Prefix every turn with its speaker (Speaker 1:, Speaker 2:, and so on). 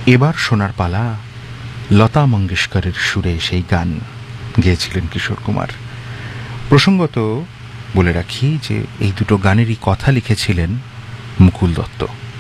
Speaker 1: এবার শোনার পালা লতা মঙ্গেশকরের সুরে সেই গান গেয়েছিলেন কিশোর কুমার। প্রসঙ্গত বলে রাখি যে এই দুটো গানেরই কথা লিখেছিলেন মুকুল দত্ত।